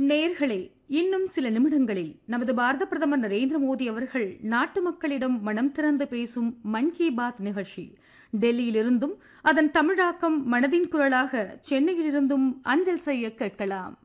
நேர்களே, இன்னும் சில நிமிடங்களில் நமது பாரத பிரதமர் நரேந்திர மோடி அவர்கள் நாட்டு மக்களிடம் மனம் திறந்து பேசும் மன் கி பாத் நிகழ்ச்சி டெல்லியிலிருந்தும் அதன் தமிழாக்கம் மனதின் குரலாக சென்னையிலிருந்தும் அஞ்சல் செய்ய கேட்கலாம்.